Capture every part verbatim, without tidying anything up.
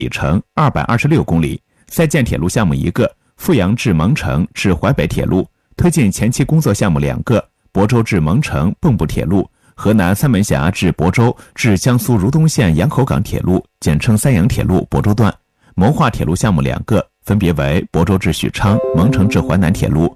里程二百二十六公里，在建铁路项目一个，阜阳至蒙城至淮北铁路，推进前期工作项目两个，亳州至蒙城蚌埠铁路，河南三门峡至亳州至江苏如东县杨口港铁路，简称三阳铁路亳州段，谋划铁路项目两个，分别为亳州至许昌、蒙城至淮南铁路。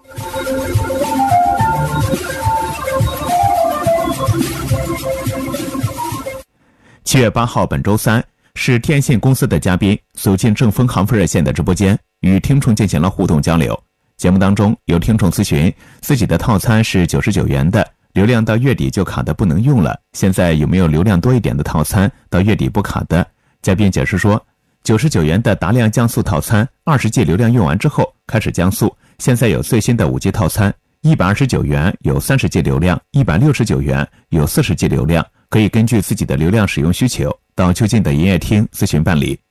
七月八号，本周三，是电信公司的嘉宾走进正风航飞热线的直播间，与听众进行了互动交流。节目当中，有听众咨询自己的套餐是九十九元的，流量到月底就卡的不能用了，现在有没有流量多一点的套餐，到月底不卡的？嘉宾解释说，九十九元的达量降速套餐，二十 G 流量用完之后开始降速，现在有最新的 五 G 套餐，一百二十九元有三十 G 流量，一百六十九元有四十 G 流量，可以根据自己的流量使用需求，到就近的营业厅咨询办理。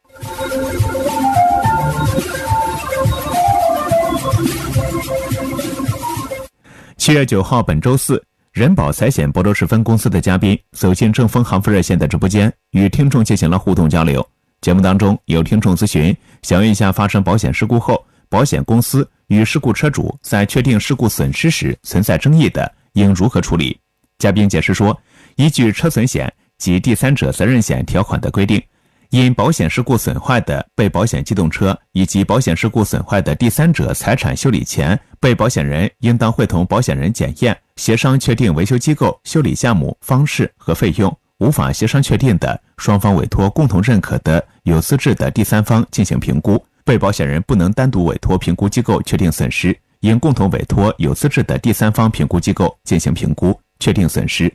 七月九号，本周四，人保财险亳州市分公司的嘉宾走进正风航飞热线的直播间，与听众进行了互动交流。节目当中，有听众咨询，想问一下发生保险事故后，保险公司与事故车主在确定事故损失时存在争议的，应如何处理？嘉宾解释说，依据车损险及第三者责任险条款的规定，因保险事故损坏的被保险机动车以及保险事故损坏的第三者财产修理前，被保险人应当会同保险人检验，协商确定维修机构、修理项目、方式和费用。无法协商确定的，双方委托共同认可的有资质的第三方进行评估。被保险人不能单独委托评估机构确定损失，应共同委托有资质的第三方评估机构进行评估，确定损失。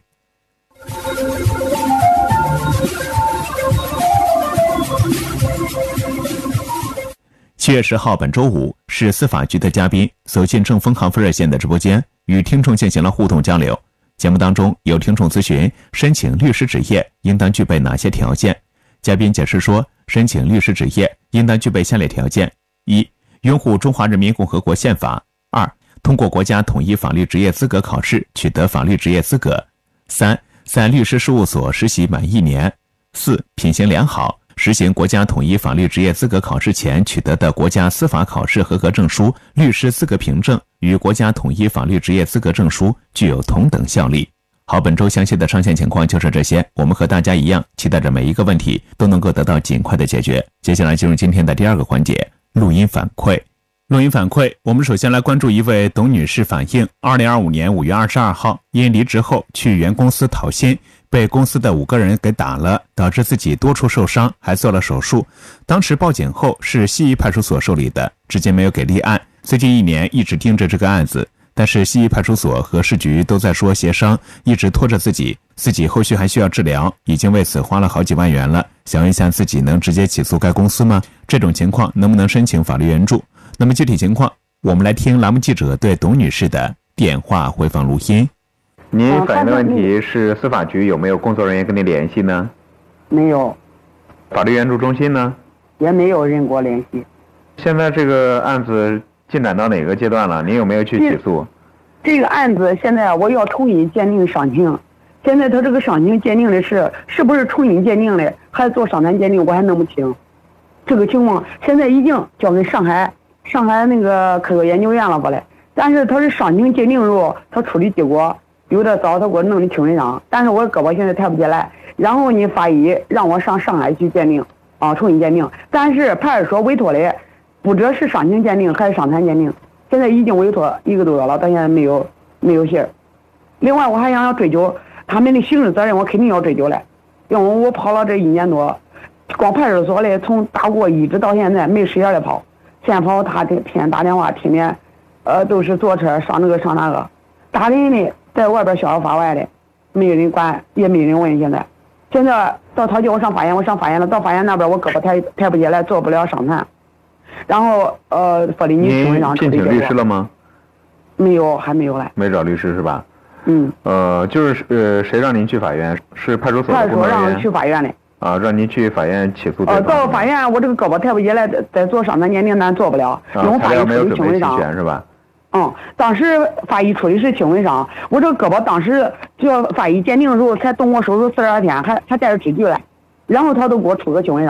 七月十号，本周五，是司法局的嘉宾走进正风航飞热线的直播间，与听众进行了互动交流。节目当中，有听众咨询申请律师执业应当具备哪些条件？嘉宾解释说，申请律师执业应当具备下列条件：一、拥护中华人民共和国宪法；二、通过国家统一法律执业资格考试取得法律执业资格；三、在律师事务所实习满一年；四、品行良好，实行国家统一法律执业资格考试前取得的国家司法考试合格证书、律师资格凭证与国家统一法律执业资格证书具有同等效力。好，本周详细的上线情况就是这些，我们和大家一样，期待着每一个问题都能够得到尽快的解决。接下来进入今天的第二个环节，录音反馈。录音反馈，我们首先来关注一位董女士反映，二零二五年五月二十二号，因离职后去原公司讨薪，被公司的五个人给打了，导致自己多处受伤，还做了手术。当时报警后是西仪派出所受理的，至今没有给立案。最近一年一直盯着这个案子，但是西仪派出所和市局都在说协商，一直拖着自己，自己后续还需要治疗，已经为此花了好几万元了。想问一下，自己能直接起诉该公司吗？这种情况能不能申请法律援助？那么具体情况，我们来听栏目记者对董女士的电话回放录音。 您反映的问题是司法局有没有工作人员跟你联系呢？ 没有。 法律援助中心呢？ 也没有人给我联系。 现在这个案子进展到哪个阶段了？您有没有去起诉？ 这个案子现在我要重新鉴定伤情，现在他这个伤情鉴定的是是不是重新鉴定的，还做伤残鉴定，我还弄不清。这个情况现在已经交给上海上海那个科学研究院了过来，但是他是伤情鉴定时候，他处理结果有的早他给我弄的轻微伤，但是我胳膊现在抬不起来，然后呢法医让我上上海去鉴定啊，重新鉴定，但是派出所委托的不知道是伤情鉴定还是伤残鉴定，现在已经委托一个多月了，到现在没有没有信儿。另外我还想要追究他们的刑事责任，我肯定要追究来，因为我跑了这一年多，光派出所的从打过一直到现在没时间来跑，现在跑他天天打电话，天天呃都是坐车上这个上那个，打人的在外边逍遥法外的，没有人管，也没人问。现在现在到他叫我上法院，我上法院了，到法院那边我胳膊抬抬不起来，做不了伤残，然后呃法律你轻微伤处理结果。 您聘请律师了吗？ 没有，还没有来。 没找律师是吧？ 嗯。 呃，就是呃，谁让您去法院？是派出所的工作人员？ 派出所让我去法院的。 啊，让您去法院起诉对方。 呃，到法院我这个胳膊抬不起来，再做伤残鉴定咱做不了，因为法医处理轻微伤是吧？ 嗯，当时法医处理是轻微伤，我这个胳膊当时就要法医鉴定的时候才动我手术四十二天，还还带着支具来，然后他都给我出个轻微伤，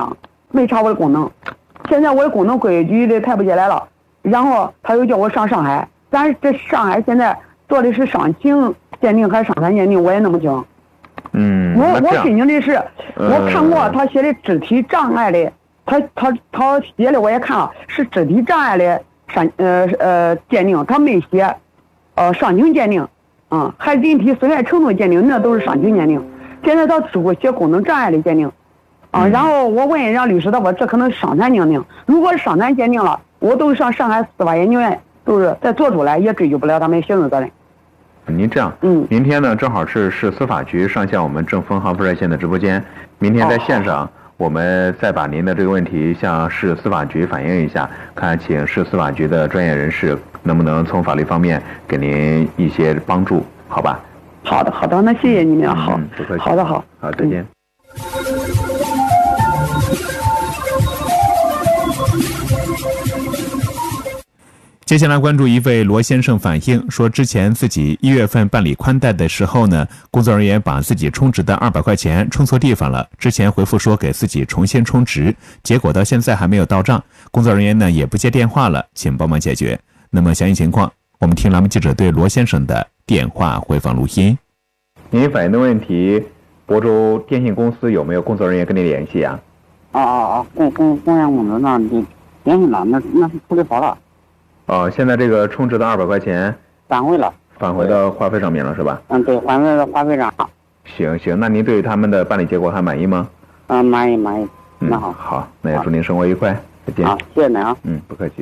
没查我的功能。现在我的功能规矩的抬不起来了，然后他又叫我上上海，但是这上海现在做的是伤情鉴定还是伤残鉴定，我也弄不清。 嗯， 我我那这样申请的是， 呃我看过他写的肢体障碍的，他他他写的我也看了，是肢体障碍的伤呃呃鉴定，他没写呃伤情鉴定，啊、还人体损害程度鉴定，那都是伤情鉴定。现在他只给我写功能障碍的鉴定，啊、然后我问让律师，他说这可能是伤残鉴定，如果是伤残鉴定了，我都上上海司法研究院，都是再做出来也追究不了他们刑事责任。 您这样， 嗯明天呢正好是市司法局上线我们正丰杭福热线的直播间，明天在线上、 哦、 我们再把您的这个问题向市司法局反映一下，看请市司法局的专业人士能不能从法律方面给您一些帮助，好吧？ 好的，好的，那谢谢你们，好， 嗯，不客气， 好的，好， 好，再见。 嗯接下来关注一位罗先生反映说，之前自己一月份办理宽带的时候呢，工作人员把自己充值的二百块钱充错地方了。之前回复说给自己重新充值，结果到现在还没有到账，工作人员呢也不接电话了，请帮忙解决。那么详细情况，我们听栏目记者对罗先生的电话回放录音。 您反映的问题，亳州电信公司有没有工作人员跟您联系啊？ 啊啊啊！公公公安公司那就联系了，那那是处理好了。 哦，现在这个充值的二百块钱返回了， 返回到话费上面了是吧？ 嗯，对，返回到话费上。 行行，那您对他们的办理结果还满意吗？ 嗯，满意满意。 嗯， 那好， 好，那也祝您生活愉快，再见。 好，谢谢您啊。 嗯，不客气。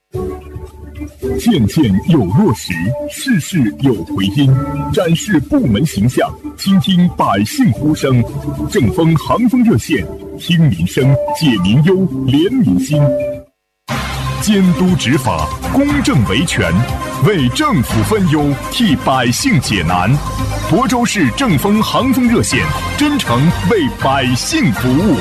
件件有落实，事事有回音，展示部门形象，倾听百姓呼声。正风杭风热线，听民生，解民忧，怜民心。监督执法，公正维权，为政府分忧，替百姓解难。亳州市正风杭风热线，真诚为百姓服务。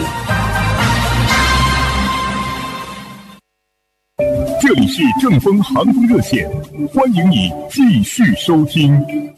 这里是正风杭风热线，欢迎你继续收听。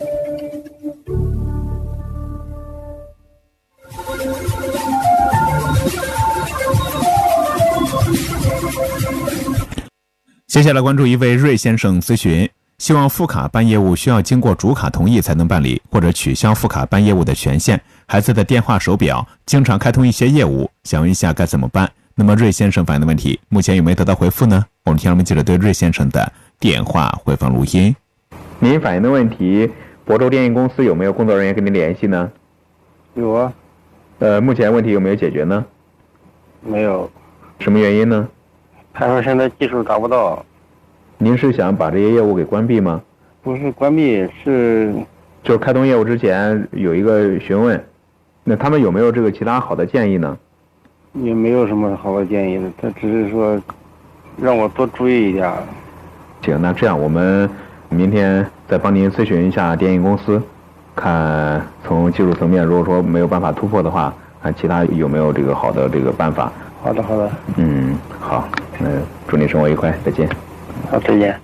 接下来关注一位瑞先生咨询，希望副卡办业务需要经过主卡同意才能办理，或者取消副卡办业务的权限。孩子的电话手表经常开通一些业务，想问一下该怎么办？那么瑞先生反映的问题，目前有没有得到回复呢？我们听我们记者对瑞先生的电话回放录音。 您反映的问题，亳州电信公司有没有工作人员跟您联系呢？ 有啊。 呃，目前问题有没有解决呢？ 没有。 什么原因呢？ 他说现在技术找不到。 您是想把这些业务给关闭吗？ 不是关闭，是就是开通业务之前有一个询问，那他们有没有这个其他好的建议呢？ 也没有什么好的建议的，他只是说让我多注意一点。 行，那这样我们明天再帮您咨询一下电信公司，看从技术层面，如果说没有办法突破的话，看其他有没有这个好的这个办法。 好的，好的。 嗯，好，那祝您生活愉快，再见。 好，再见。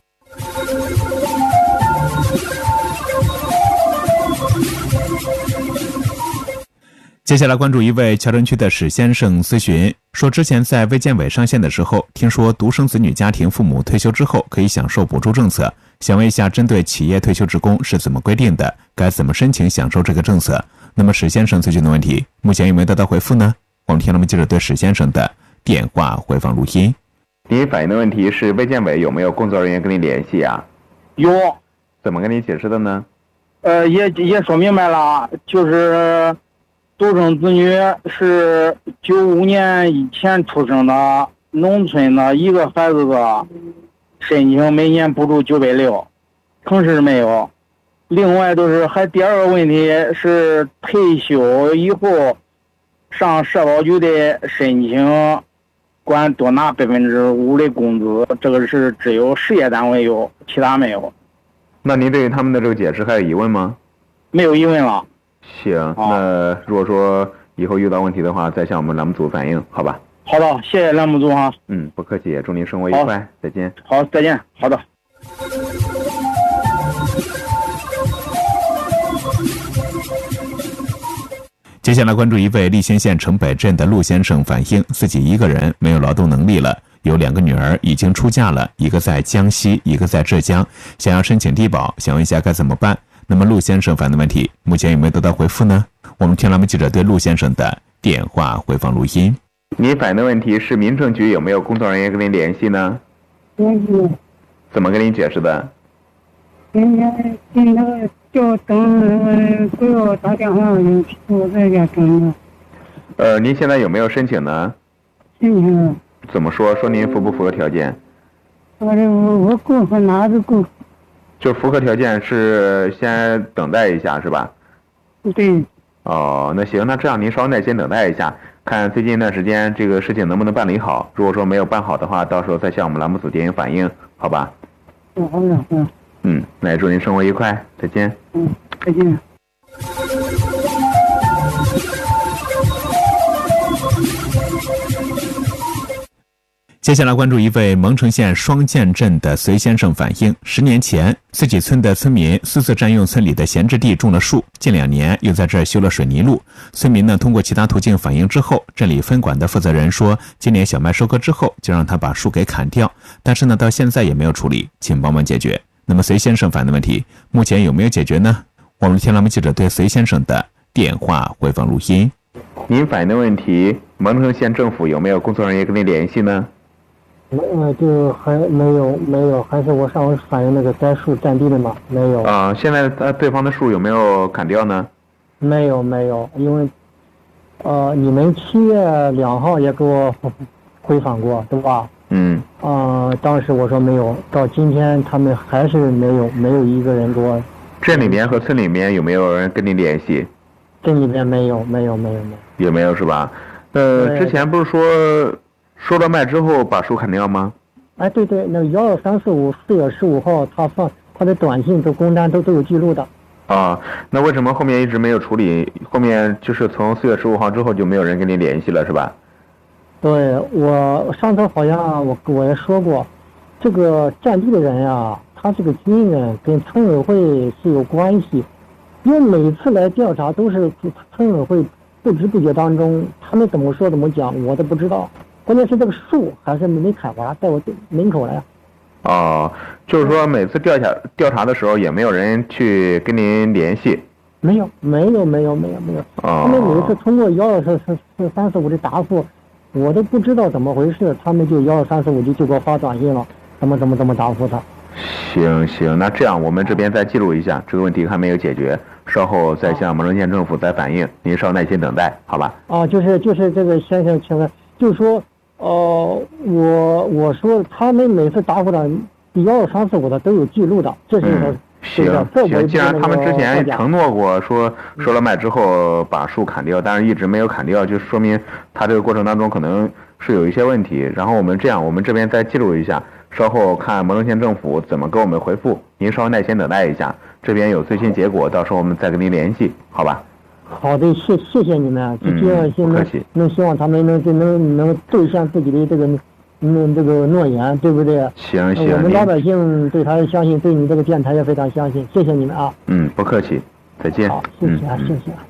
接下来关注一位桥镇区的史先生咨询，说之前在卫健委上线的时候，听说独生子女家庭父母退休之后可以享受补助政策，想问一下针对企业退休职工是怎么规定的，该怎么申请享受这个政策？那么史先生咨询的问题，目前有没有得到回复呢？我们听了我们记者对史先生的电话回放录音。 您反映的问题是卫健委有没有工作人员跟您联系啊？ 有。 怎么跟您解释的呢？ 呃，也也说明白了，就是独生子女是九五年以前出生的农村的一个孩子的申请每年补助九百六，城市没有。另外都是还第二个问题是退休以后上社保局的申请，管多拿百分之五的工资，这个是只有事业单位有，其他没有。 那您对他们的这个解释还有疑问吗？ 没有疑问了。 行，那如果说以后遇到问题的话，再向我们栏目组反映，好吧？ 好的，谢谢栏目组哈。 嗯，不客气，祝您生活愉快，再见。 好，再见。好的。 接下来关注一位利县县城北镇的陆先生反映，自己一个人没有劳动能力了，有两个女儿已经出嫁了，一个在江西，一个在浙江，想要申请低保，想问一下该怎么办？那么陆先生反映的问题，目前有没有得到回复呢？我们听栏目记者对陆先生的电话回放录音。 您反映的问题是民政局有没有工作人员跟您联系呢？ 联系。 怎么跟您解释的？ 人家现在就等给我打电话，我在家等着。 呃，您现在有没有申请呢？ 申请了。 怎么说？说您符不符合条件？ 我这我我够和哪子够？ 就符合条件是先等待一下是吧？ 对。 哦，那行，那这样您稍微耐心等待一下，看最近一段时间这个事情能不能办理好。如果说没有办好的话，到时候再向我们栏目组进行反映，好吧？ 嗯，好的，好的。 嗯，那也祝您生活愉快，再见。 嗯，再见。 接下来关注一位蒙城县双涧镇的隋先生反映，十年前自己村的村民私自占用村里的闲置地种了树，近两年又在这儿修了水泥路。村民呢通过其他途径反映之后，镇里分管的负责人说，今年小麦收割之后就让他把树给砍掉，但是呢到现在也没有处理，请帮忙解决。那么隋先生反映的问题，目前有没有解决呢？我们听栏目记者对隋先生的电话回放录音。 您反映的问题，蒙城县政府有没有工作人员跟您联系呢？ 呃，就还没有没有，还是我上回反映那个栽树占地的嘛，没有。 啊、呃，现在呃对方的树有没有砍掉呢？ 没有没有，因为呃你们七月两号也给我回访过，对吧？ 嗯。 啊、呃，当时我说没有，到今天他们还是没有，没有一个人给我。 镇里面和村里面有没有人跟你联系？ 镇里面没有，没有，没有，没有。有没有是吧？呃，之前不是说收了麦之后把树砍掉吗？ 哎，对对，那幺二三四五四月十五号他放他的短信都公单都都有记录的。 啊，那为什么后面一直没有处理？后面就是从四月十五号之后就没有人跟你联系了，是吧？ 对，我上次好像我我也说过，这个占地的人呀，他这个军人跟村委会是有关系，因为每次来调查都是村委会不知不觉当中，他们怎么说怎么讲，我都不知道。关键是这个树还是没砍完，在我门口来。 哦，就是说每次调查调查的时候也没有人去跟您联系。 没有，没有，没有，没有，没有。 哦。 他们每次通过幺二四四四三四五的答复，我都不知道怎么回事，他们就幺二三四五就就给我发短信了，怎么怎么怎么答复他。 行行，那这样我们这边再记录一下，这个问题还没有解决，稍后再向蒙城县政府再反映，您稍耐心等待，好吧？ 啊，就是就是这个先生，请问，就是说。哦、呃，我我说他们每次答复的幺二三四五的都有记录的，这是、 嗯、行行。既然他们之前承诺过说收了麦之后把树砍掉，但是一直没有砍掉，就说明他这个过程当中可能是有一些问题。然后我们这样，我们这边再记录一下，稍后看蒙城县政府怎么给我们回复，您稍微耐心等待一下，这边有最新结果，到时候我们再跟您联系，好吧？ 好的，谢谢谢你们，就这样希能能希望他们能能能兑现自己的这个嗯这个诺言，对不对？ 行行， 我们老百姓对他相信，对你这个电台也非常相信，谢谢你们啊。 嗯，不客气，再见。 好，谢谢啊，嗯、谢谢。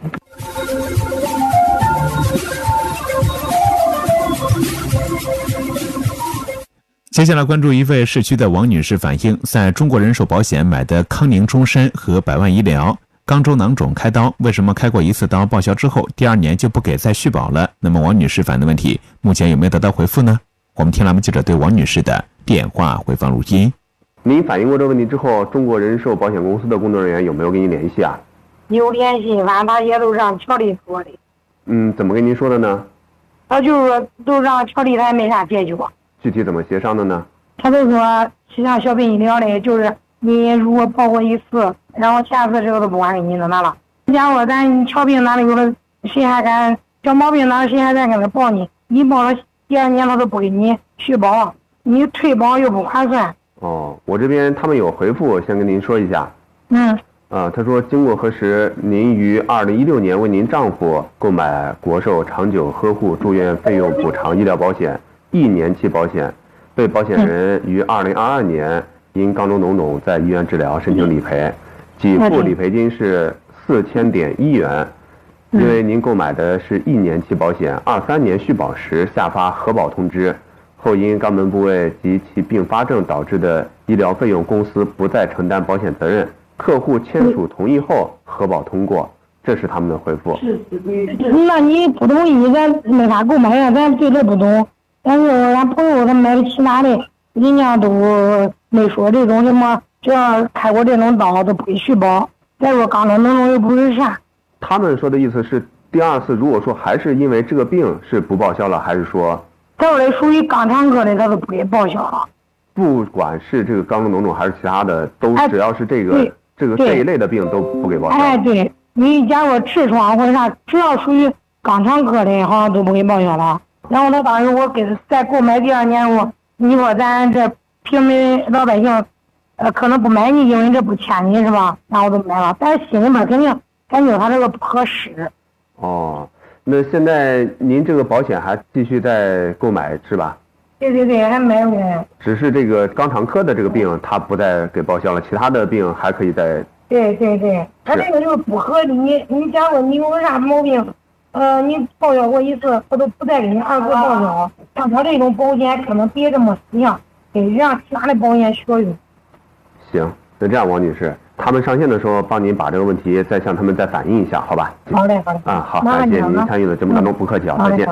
接下来关注一位市区的王女士反映，在中国人寿保险买的康宁终身和百万医疗。肛周囊肿开刀，为什么开过一次刀报销之后，第二年就不给再续保了？那么王女士反映的问题，目前有没有得到回复呢？我们听栏目记者对王女士的电话回放录音。 您反映过这个问题之后，中国人寿保险公司的工作人员有没有跟您联系啊？ 有联系，反正他也都让调理说的。 嗯，怎么跟您说的呢？ 他就是说都让调理，他也没啥解决。 具体怎么协商的呢？ 他都说像小病医疗的，就是你如果报过一次，然后下次这个都不管给你怎么了。假如说咱瞧病哪里有了，谁还敢小毛病哪谁还敢跟他报你？你报了第二年他都不给你续保，你退保又不划算。 哦，我这边他们有回复，先跟您说一下。 嗯。 啊，他说经过核实，您于二零一六年为您丈夫购买国寿长久呵护住院费用补偿医疗保险一年期保险，被保险人于二零二二年因肛周脓肿在医院治疗申请理赔，给付理赔金是四千点一元。 因为您购买的是一年期保险，二三年续保时下发核保通知后，因肛门部位及其并发症导致的医疗费用，公司不再承担保险责任。客户签署同意后，核保通过，这是他们的回复。 那你不同意，咱没法购买呀，咱对这不懂。但是俺朋友他买的其他的，人家都没说这种什么，只要开过这种刀都不给续保。再说肛肠脓肿又不是啥。 他们说的意思是，第二次如果说还是因为这个病是不报销了，还是说？ 他说的属于肛肠科的，他都不给报销了。 不管是这个肛肠脓肿还是其他的，都只要是这个、 哎、 这个这一类的病都不给报销。 哎，对，你假如痔疮或者啥，只要属于肛肠科的，好像都不给报销了。然后他当时我给他再购买第二年，我你说咱这平民老百姓，呃，可能不买你，因为这不欠你是吧？然后我都买了，但是心里面肯定感觉他这个不合适。 哦。那现在您这个保险还继续在购买是吧？ 对对对，还买回来。 只是这个肛肠科的这个病，它不再给报销了，其他的病还可以再。 对对对，他这个就是不合理。你你假如你有啥毛病，呃，你报销过一次，我都不再给你二次报销。像他这种保险可能别这么死样，得让其他的保险学用。 行，那这样王女士。他们上线的时候，帮您把这个问题再向他们再反映一下，好吧？ 好嘞，好嘞。 啊，好，感谢您参与的节目当中，不客气啊，再见。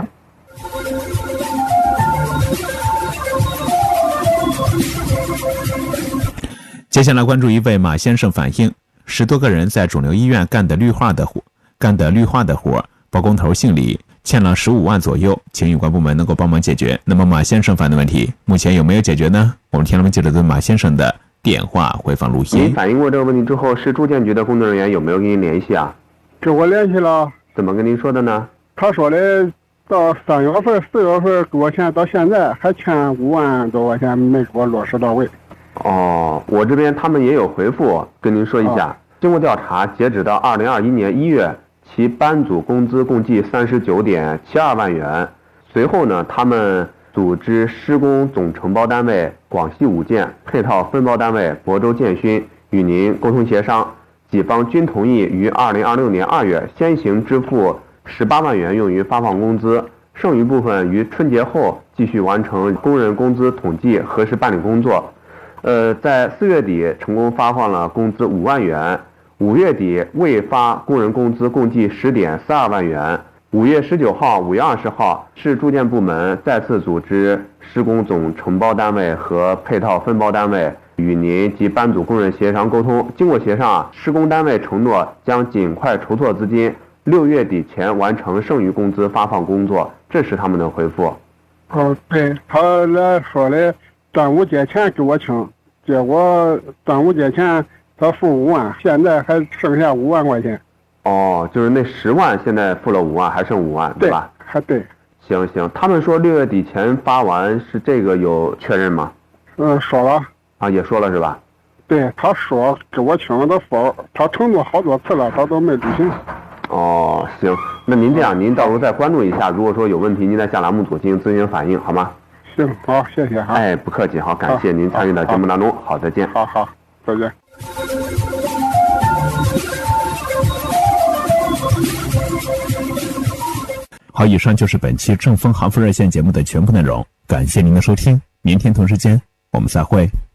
接下来关注一位马先生反映，十多个人在肿瘤医院干的绿化的活，干的绿化的活，包工头姓李，欠了十五万左右，请有关部门能够帮忙解决。那么马先生反映的问题，目前有没有解决呢？我们听了记者对马先生的电话回放录音。 您反映过这个问题之后，市住建局的工作人员有没有跟您联系啊？ 这我联系了。 怎么跟您说的呢？ 他说的到三月份、四月份给我钱，到现在还欠五万多块钱没给我落实到位。 哦，我这边他们也有回复，跟您说一下。哦、经过调查，截止到二零二一年一月，其班组工资共计三十九点七二万元。随后呢，他们组织施工总承包单位广西五建、配套分包单位亳州建勋与您沟通协商，几方均同意于二零二六年二月先行支付十八万元用于发放工资，剩余部分于春节后继续完成工人工资统计核实办理工作。呃，在四月底成功发放了工资五万元，五月底未发工人工资共计十点四二万元。五月十九号、五月二十号，市住建部门再次组织施工总承包单位和配套分包单位与您及班组工人协商沟通。经过协商，施工单位承诺将尽快筹措资金，六月底前完成剩余工资发放工作。这是他们的回复。 哦，对，他来说的端午节前给我请，结果端午节前他付五万，现在还剩下五万块钱。 哦，就是那十万现在付了五万，还剩五万，对吧？ 还对。 行行，他们说六月底前发完，是这个有确认吗？ 嗯，说了。 啊，也说了是吧？ 对，他说给我请的否，他承诺好多次了，他都没履行。 哦，行，那您这样，您到时候再关注一下，如果说有问题，您在下栏目组进行咨询反映，好吗？ 行，好，谢谢哈。 哎，不客气，好，感谢您参与到节目当中，好，再见。 好好，再见。 好，以上就是本期正风航风热线节目的全部内容，感谢您的收听，明天同时间我们再会。